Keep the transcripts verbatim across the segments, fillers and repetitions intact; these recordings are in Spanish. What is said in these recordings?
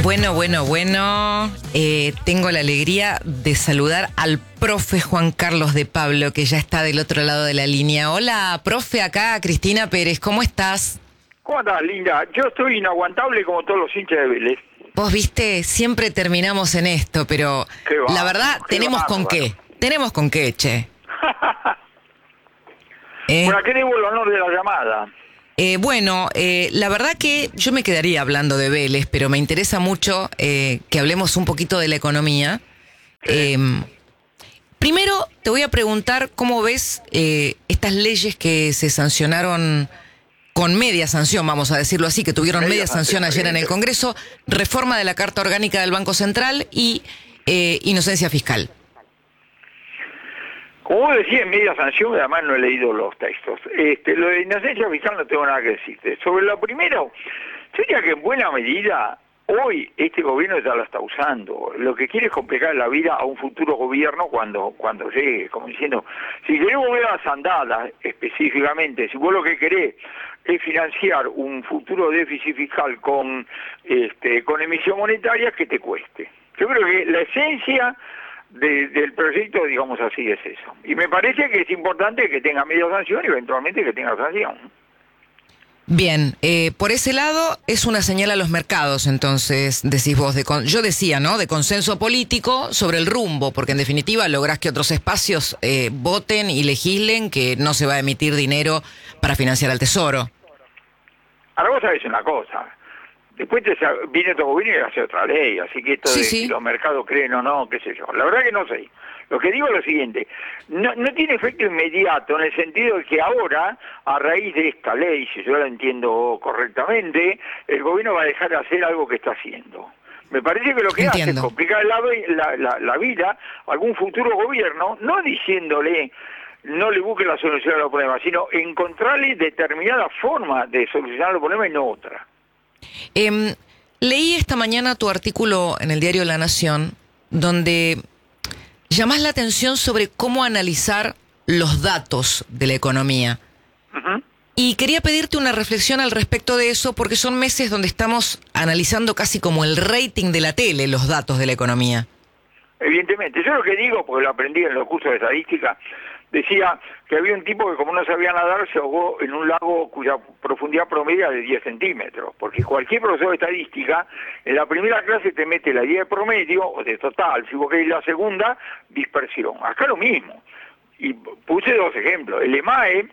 Bueno, bueno, bueno. Eh, tengo la alegría de saludar al profe Juan Carlos de Pablo, que ya está del otro lado de la línea. Hola, profe, acá Cristina Pérez, ¿cómo estás? ¿Cómo estás, linda? Yo estoy inaguantable como todos los hinchas de Vélez. Vos viste, siempre terminamos en esto, pero Qué la bárbaro, verdad, qué tenemos con bárbaro. qué. Tenemos con qué, che. ¿Eh? Por aquí debo el honor de la llamada. Eh, bueno, eh, la verdad que yo me quedaría hablando de Vélez, pero me interesa mucho eh, que hablemos un poquito de la economía. Sí. Eh, primero, te voy a preguntar cómo ves eh, estas leyes que se sancionaron con media sanción, vamos a decirlo así, que tuvieron media, Media sanción sanción, ayer en el Congreso, reforma de la Carta Orgánica del Banco Central y eh, inocencia fiscal. Como vos decís, en media sanción, además no he leído los textos. Este, lo de inocencia fiscal no tengo nada que decirte. Sobre lo primero, yo diría que en buena medida, hoy este gobierno ya lo está usando. Lo que quiere es complicar la vida a un futuro gobierno cuando cuando llegue, como diciendo, si queremos ver las andadas específicamente, si vos lo que querés es financiar un futuro déficit fiscal con, este, con emisión monetaria, que te cueste. Yo creo que la esencia De, del proyecto, digamos así, es eso. Y me parece que es importante que tenga media sanción y eventualmente que tenga sanción. Bien, eh, por ese lado es una señal a los mercados, entonces, decís vos, de con, yo decía, ¿no?, de consenso político sobre el rumbo, porque en definitiva lográs que otros espacios eh, voten y legislen que no se va a emitir dinero para financiar al Tesoro. Ahora vos sabés una cosa, después te, viene otro gobierno y hace otra ley, así que esto Sí, de sí. si los mercados creen o no, qué sé yo. La verdad que no sé. Lo que digo es lo siguiente, no, no tiene efecto inmediato en el sentido de que ahora, a raíz de esta ley, si yo la entiendo correctamente, el gobierno va a dejar de hacer algo que está haciendo. Me parece que lo que Entiendo. hace es complicar la, la, la, la vida a algún futuro gobierno, no diciéndole no le busque la solución a los problemas, sino encontrarle determinada forma de solucionar los problemas y no otra. Eh, leí esta mañana tu artículo en el diario La Nación, donde llamás la atención sobre cómo analizar los datos de la economía. Uh-huh. Y quería pedirte una reflexión al respecto de eso, porque son meses donde estamos analizando casi como el rating de la tele los datos de la economía. Evidentemente, yo lo que digo, porque lo aprendí en los cursos de estadística, decía que había un tipo que como no sabía nadar se ahogó en un lago cuya profundidad promedio de diez centímetros, porque cualquier profesor de estadística en la primera clase te mete la idea de promedio o de total, si vos querés la segunda, dispersión. Acá lo mismo, y puse dos ejemplos. El EMAE,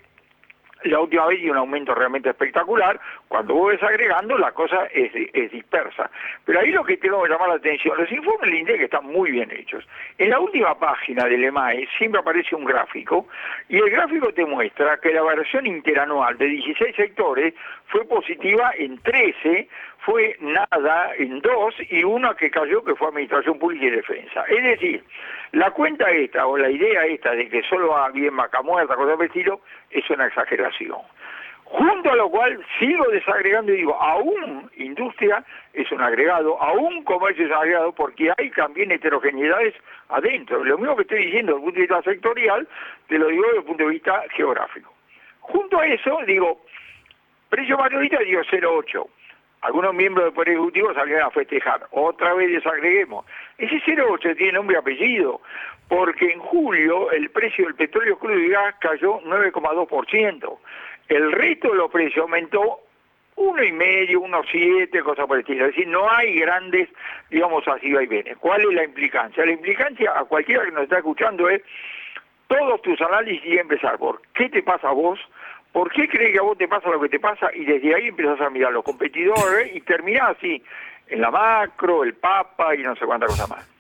la última vez dio un aumento realmente espectacular, cuando vos ves agregando la cosa es, es dispersa. Pero ahí lo que tengo que llamar la atención, los informes del INDEC están muy bien hechos. En la última página del EMAE siempre aparece un gráfico, y el gráfico te muestra que la variación interanual de dieciséis sectores fue positiva en trece, fue nada en dos, y una que cayó que fue Administración Pública y Defensa. Es decir, la cuenta esta, o la idea esta de que solo va bien vaca muerta, cosas del estilo, es una exageración. Junto a lo cual sigo desagregando y digo, aún industria es un agregado, aún comercio es un agregado, porque hay también heterogeneidades adentro. Lo mismo que estoy diciendo desde el punto de vista sectorial, te lo digo desde el punto de vista geográfico. Junto a eso, digo, precio mayorista dio cero coma ocho. Algunos miembros del Poder Ejecutivo salieron a festejar. Otra vez desagreguemos. Ese cero coma ocho tiene nombre y apellido, porque en julio el precio del petróleo crudo y gas cayó nueve coma dos por ciento. El resto de los precios aumentó uno y medio, uno coma siete, cosas por el estilo. Es decir, no hay grandes, digamos así, vaivenes. ¿Cuál es la implicancia? La implicancia a cualquiera que nos está escuchando es todos tus análisis y empezar por qué te pasa a vos, por qué crees que a vos te pasa lo que te pasa, y desde ahí empezás a mirar los competidores y terminás así, en la macro, el Papa y no sé cuántas cosas más.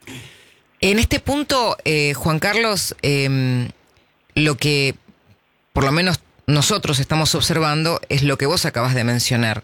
En este punto, eh, Juan Carlos, eh, lo que por lo menos nosotros estamos observando es lo que vos acabas de mencionar.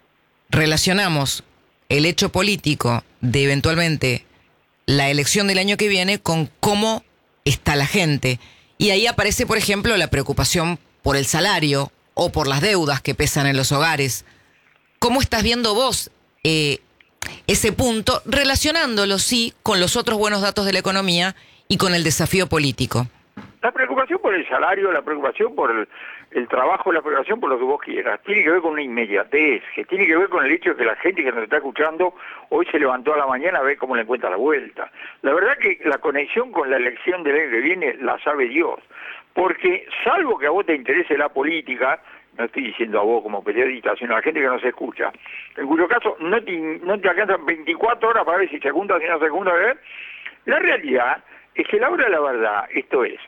Relacionamos el hecho político de eventualmente la elección del año que viene con cómo está la gente. Y ahí aparece, por ejemplo, la preocupación por el salario o por las deudas que pesan en los hogares. ¿Cómo estás viendo vos eh, ese punto, relacionándolo, sí, con los otros buenos datos de la economía y con el desafío político? La preocupación por el salario, la preocupación por el, el trabajo, la preparación por lo que vos quieras, tiene que ver con una inmediatez, que tiene que ver con el hecho de que la gente que nos está escuchando hoy se levantó a la mañana a ver cómo le encuentra la vuelta. La verdad que la conexión con la elección del año que viene la sabe Dios, porque salvo que a vos te interese la política, no estoy diciendo a vos como periodista, sino a la gente que nos escucha, en cuyo caso no te, no te alcanzan veinticuatro horas para ver si segunda, si no segunda, ¿ver? La realidad es que la hora de la verdad, esto es,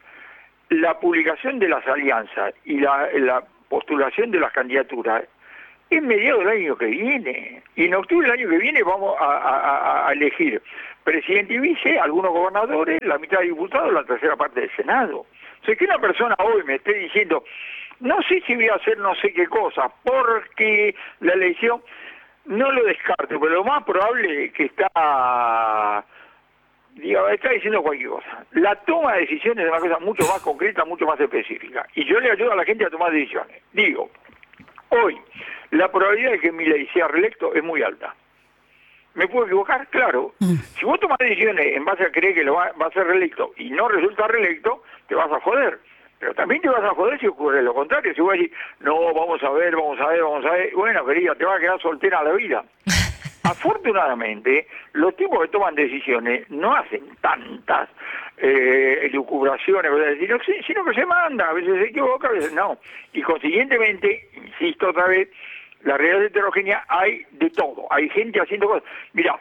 la publicación de las alianzas y la, la postulación de las candidaturas es mediados del año que viene. Y en octubre del año que viene vamos a, a, a elegir presidente y vice, algunos gobernadores, la mitad de diputados, la tercera parte del Senado. O sea, que una persona hoy me esté diciendo, no sé si voy a hacer no sé qué cosa, porque la elección, no lo descarto, pero lo más probable es que está... Digo, está diciendo cualquier cosa. La toma de decisiones es una cosa mucho más concreta, mucho más específica. Y yo le ayudo a la gente a tomar decisiones. Digo, hoy, la probabilidad de que Milei sea reelecto es muy alta. ¿Me puedo equivocar? Claro. Mm. Si vos tomás decisiones en base a creer que lo va, va a ser reelecto y no resulta reelecto, te vas a joder. Pero también te vas a joder si ocurre lo contrario. Si vos decís, no, vamos a ver, vamos a ver, vamos a ver. Bueno, querida, te vas a quedar soltera a la vida. Afortunadamente, los tipos que toman decisiones no hacen tantas eh, elucubraciones, sino, sino que se manda, a veces se equivoca, a veces no. Y consiguientemente, insisto otra vez, la realidad heterogénea hay de todo, hay gente haciendo cosas. Mira,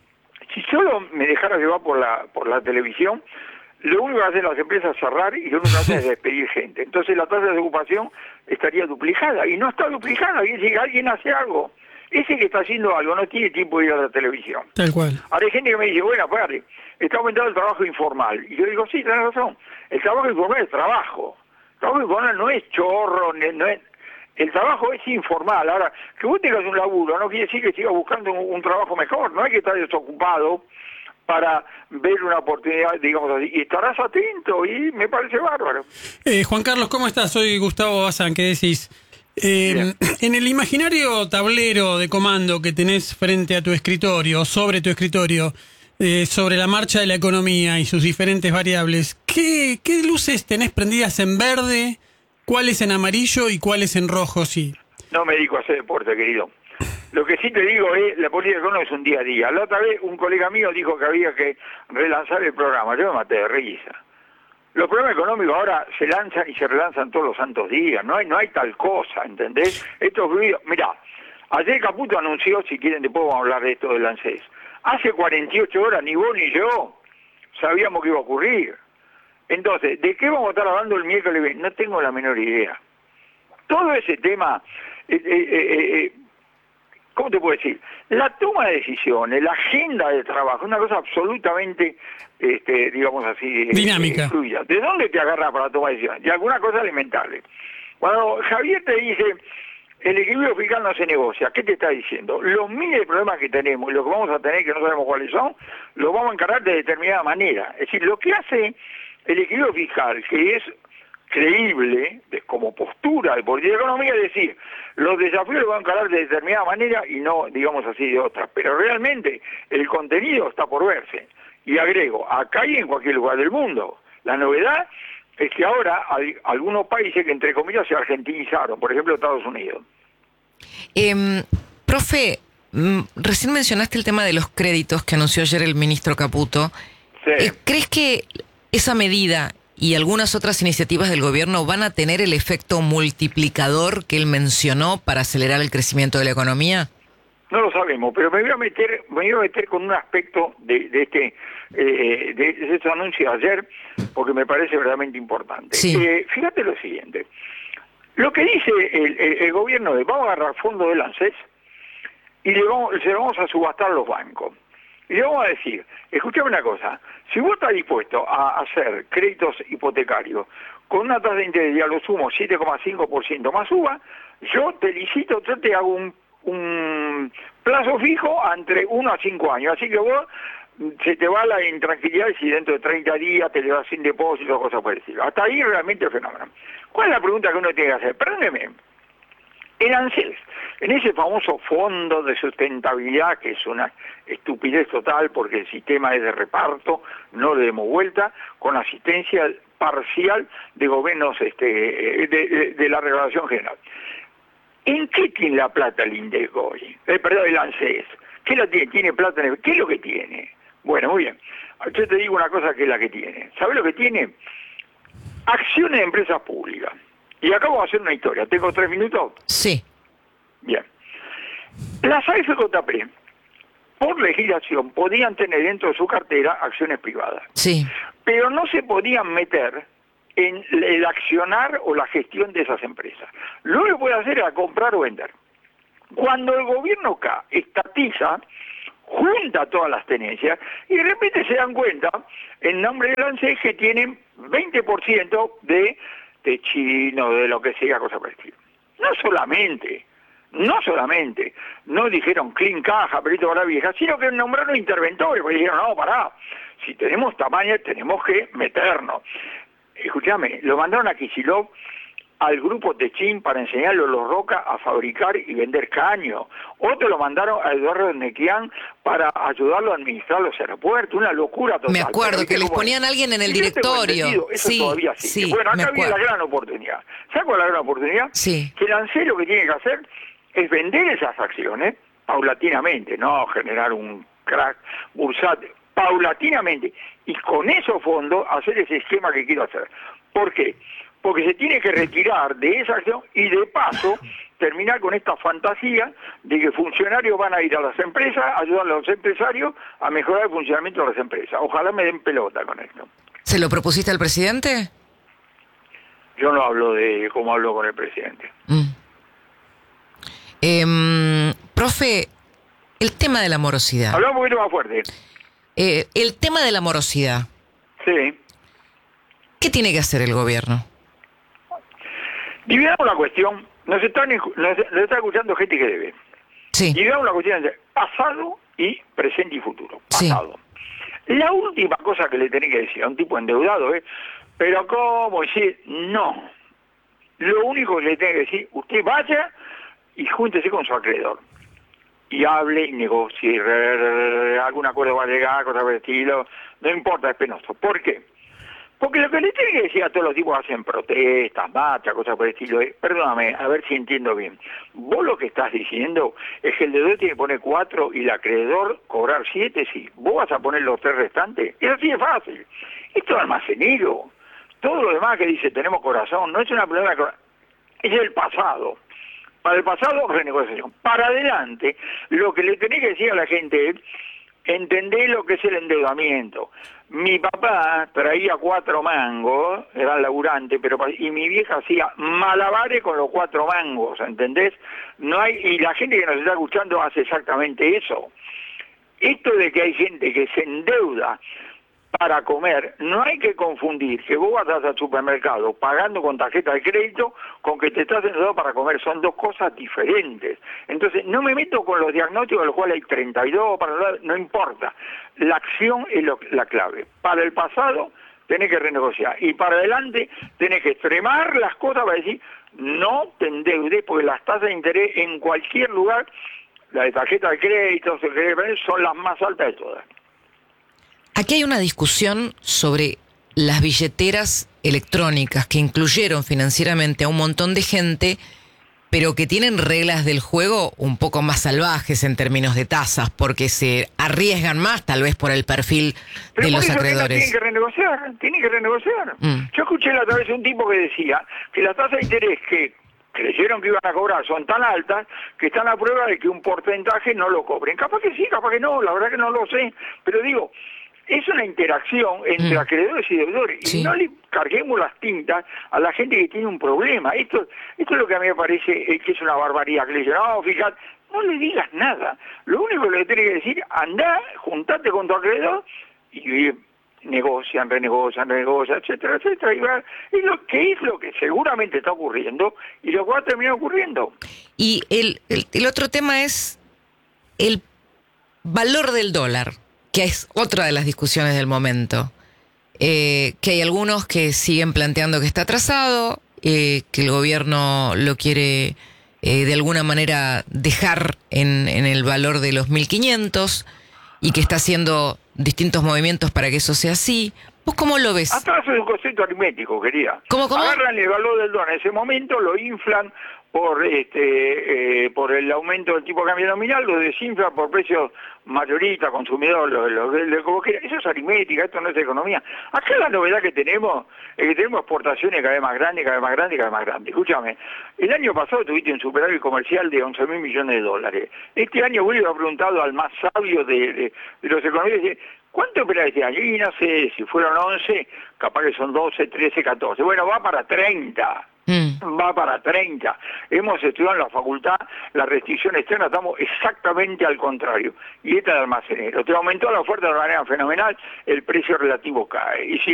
si solo me dejara llevar por la, por la televisión, lo único que hacen las empresas es cerrar y lo único que hacen es despedir gente. Entonces la tasa de ocupación estaría duplicada, y no está duplicada, y es decir, alguien hace algo. Ese que está haciendo algo no tiene tiempo de ir a la televisión. Tal cual. Ahora hay gente que me dice, bueno, aparte, está aumentando el trabajo informal. Y yo digo, sí, tenés razón. El trabajo informal es trabajo. El trabajo informal no es chorro, no es... El trabajo es informal. Ahora, que vos tengas un laburo no quiere decir que sigas buscando un, un trabajo mejor. No hay que estar desocupado para ver una oportunidad, digamos así. Y estarás atento y me parece bárbaro. Eh, Juan Carlos, ¿cómo estás? Soy Gustavo Bazán. ¿Qué decís? Eh, en el imaginario tablero de comando que tenés frente a tu escritorio, sobre tu escritorio, eh, sobre la marcha de la economía y sus diferentes variables, ¿qué, qué luces tenés prendidas en verde, cuáles en amarillo y cuáles en rojo? Sí. No me dedico a hacer deporte, querido. Lo que sí te digo es, la política económica es un día a día. La otra vez un colega mío dijo que había que relanzar el programa. Yo me maté de risa. Los programas económicos ahora se lanzan y se relanzan todos los santos días, no hay no hay tal cosa, ¿entendés? Estos ruidos, mirá, ayer Caputo anunció, si quieren después vamos a hablar de esto del ANSES, hace cuarenta y ocho horas ni vos ni yo sabíamos que iba a ocurrir. Entonces, ¿de qué vamos a estar hablando el miércoles? No tengo la menor idea. Todo ese tema... Eh, eh, eh, eh, ¿Cómo te puedo decir? La toma de decisiones, la agenda de trabajo, una cosa absolutamente, este, digamos así... dinámica. Eh, ¿De dónde te agarras para tomar decisiones? De alguna cosa alimentable. Cuando Javier te dice, el equilibrio fiscal no se negocia, ¿qué te está diciendo? Los miles de problemas que tenemos y los que vamos a tener, que no sabemos cuáles son, los vamos a encarar de determinada manera. Es decir, lo que hace el equilibrio fiscal, que es creíble de, como postura de política económica, es decir, los desafíos los van a encarar de determinada manera y no, digamos así, de otra. Pero realmente el contenido está por verse. Y agrego, acá y en cualquier lugar del mundo. La novedad es que ahora hay algunos países que, entre comillas, se argentinizaron, por ejemplo, Estados Unidos. Eh, profe, recién mencionaste el tema de los créditos que anunció ayer el ministro Caputo. Sí. Eh, ¿Crees que esa medida y algunas otras iniciativas del gobierno van a tener el efecto multiplicador que él mencionó para acelerar el crecimiento de la economía? No lo sabemos, pero me voy a meter, me voy a meter con un aspecto de, de este eh, de, de este anuncio de ayer, porque me parece verdaderamente importante. Sí. Eh, fíjate lo siguiente, lo que dice el, el, el gobierno es, vamos a agarrar fondos del ANSES y le vamos, se lo vamos a subastar a los bancos. Y le vamos a decir, escúchame una cosa, si vos estás dispuesto a hacer créditos hipotecarios con una tasa de interés, ya lo sumo, siete coma cinco por ciento más uva, yo te licito, yo te hago un, un plazo fijo entre uno a cinco años. Así que vos se te va la intranquilidad si dentro de treinta días te le vas sin depósito o cosas por el estilo. Hasta ahí realmente el fenómeno. ¿Cuál es la pregunta que uno tiene que hacer? Perdóneme. El ANSES, en ese famoso fondo de sustentabilidad, que es una estupidez total porque el sistema es de reparto, no le demos vuelta, con asistencia parcial de gobiernos este, de, de, de la Regulación General. ¿En qué tiene la plata el INDECO hoy? Eh, perdón, el ANSES. ¿Qué la tiene? ¿Tiene plata en el... ¿Qué es lo que tiene? Bueno, muy bien. Yo te digo una cosa que es la que tiene. ¿Sabes lo que tiene? Acciones de empresas públicas. Y acá vamos a hacer una historia. ¿Tengo tres minutos? Sí. Bien. Las A F J P, por legislación, podían tener dentro de su cartera acciones privadas. Sí. Pero no se podían meter en el accionar o la gestión de esas empresas. Lo que puede hacer es comprar o vender. Cuando el gobierno acá estatiza, junta todas las tenencias y de repente se dan cuenta, en nombre del ANSES, que tienen veinte por ciento de, de chino, de lo que sea, cosa por el estilo. No solamente, no solamente, no dijeron clean caja, perito para vieja, sino que nombraron interventores, porque dijeron, no, pará, si tenemos tamaño tenemos que meternos. Escúchame, lo mandaron a Kicillof al grupo Techín para enseñarle a los Roca a fabricar y vender caño. Otro lo mandaron a Eduardo Nequián para ayudarlo a administrar los aeropuertos. Una locura total. Me acuerdo que les ponían a alguien en el directorio. Eso sí, todavía sigue. Sí, bueno, acá viene acuerdo. la gran oportunidad. ¿Sabes cuál es la gran oportunidad? Sí. Que el ANSES lo que tiene que hacer es vender esas acciones paulatinamente, no generar un crack bursátil, paulatinamente, y con esos fondos hacer ese esquema que quiero hacer. ¿Por qué? Porque se tiene que retirar de esa acción y de paso terminar con esta fantasía de que funcionarios van a ir a las empresas, ayudar a los empresarios a mejorar el funcionamiento de las empresas. Ojalá me den pelota con esto. ¿Se lo propusiste al presidente? Yo no hablo de cómo hablo con el presidente. Mm. Eh, profe, el tema de la morosidad. Hablamos un poquito más fuerte. Eh, el tema de la morosidad. Sí. ¿Qué tiene que hacer el gobierno? Dividamos la cuestión. Nos están, nos, nos está escuchando gente que debe. Sí. Dividamos la cuestión entre pasado y presente y futuro. Pasado. Sí. La última cosa que le tenés que decir a un tipo endeudado es, pero ¿cómo decir? No. Lo único que le tenés que decir, usted vaya y júntese con su acreedor. Y hable y negocie, algún acuerdo va a llegar, cosas por el estilo, no importa, es penoso. ¿Por qué? Porque lo que le tiene que decir a todos los tipos que hacen protestas, marchas, cosas por el estilo, es, perdóname, a ver si entiendo bien, vos lo que estás diciendo es que el deudor tiene que poner cuatro y el acreedor cobrar siete, sí, vos vas a poner los tres restantes, es así de fácil, esto es almacenero, todo lo demás que dice tenemos corazón, no es una problema, es el pasado. Para el pasado, renegociación. Para adelante, lo que le tenés que decir a la gente es, entender lo que es el endeudamiento. Mi papá traía cuatro mangos, era laburante, pero y mi vieja hacía malabares con los cuatro mangos, ¿entendés? No hay, y la gente que nos está escuchando hace exactamente eso. Esto de que hay gente que se endeuda para comer, no hay que confundir que vos vas al supermercado pagando con tarjeta de crédito con que te estás endeudando para comer, son dos cosas diferentes. Entonces, no me meto con los diagnósticos, de los cuales hay treinta y dos, para no importa. La acción es lo, la clave. Para el pasado, tenés que renegociar. Y para adelante, tenés que extremar las cosas para decir, no te endeudes, porque las tasas de interés en cualquier lugar, la de tarjeta de crédito, son las más altas de todas. Aquí hay una discusión sobre las billeteras electrónicas que incluyeron financieramente a un montón de gente, pero que tienen reglas del juego un poco más salvajes en términos de tasas, porque se arriesgan más tal vez por el perfil pero de por los eso acreedores. Tienen que renegociar, tienen que renegociar. Mm. Yo escuché la otra vez un tipo que decía que las tasas de interés que creyeron que iban a cobrar son tan altas que están a prueba de que un porcentaje no lo cobren. Capaz que sí, capaz que no, la verdad que no lo sé, pero digo, es una interacción entre mm. acreedores y deudores, sí. Y no le carguemos las tintas a la gente que tiene un problema. Esto esto es lo que a mí me parece que es una barbaridad, que le dicen, no, fíjate, no le digas nada. Lo único que le tiene que decir, andá, juntate con tu acreedor y negocian, renegocian, renegocian, etcétera, etcétera. Y, va, y lo que es lo que seguramente está ocurriendo y lo que va a terminar ocurriendo. Y el, el, el otro tema es el valor del dólar, que es otra de las discusiones del momento, eh, que hay algunos que siguen planteando que está atrasado, eh, que el gobierno lo quiere eh, de alguna manera dejar en, en el valor de los mil quinientos y que está haciendo distintos movimientos para que eso sea así. ¿Vos cómo lo ves? Hasta eso es un concepto aritmético, quería. ¿Cómo, cómo? Agarran el valor del dólar en ese momento, lo inflan por este eh, por el aumento del tipo de cambio nominal, lo desinflan por precios mayoristas, consumidor, lo, lo, lo, como que eso es aritmética, esto no es economía. Acá la novedad que tenemos es que tenemos exportaciones cada vez más grandes, cada vez más grandes, cada vez más grandes. Escúchame, el año pasado tuviste un superávit comercial de once mil millones de dólares. Este año Willy ha preguntado al más sabio de, de, de los economistas, ¿cuánto espera este año? Y no sé, si fueron once, capaz que son doce, trece, catorce. Bueno, va para treinta. Mm. Va para treinta. Hemos estudiado en la facultad la restricción externa, estamos exactamente al contrario. Y esta de almacenero. Te aumentó la oferta de manera fenomenal, el precio relativo cae. Y si